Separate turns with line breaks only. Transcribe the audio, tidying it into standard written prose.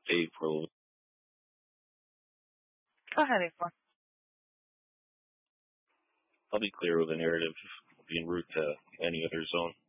Dave for a little.
Go ahead, A4.
I'll be clear with a narrative being route to any other zone.